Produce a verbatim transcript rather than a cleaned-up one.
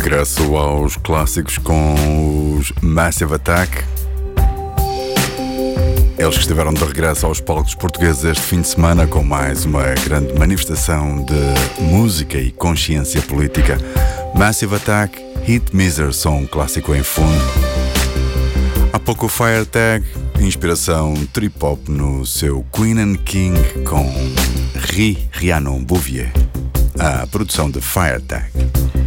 regresso aos clássicos com os Massive Attack. Eles que estiveram de regresso aos palcos portugueses este fim de semana com mais uma grande manifestação de música e consciência política. Massive Attack, Hit Miser, som clássico em fundo. Há pouco o Fire Tag, inspiração trip-hop no seu Queen and King com Ri Rhiannon Bouvier. A produção de Fire Tag.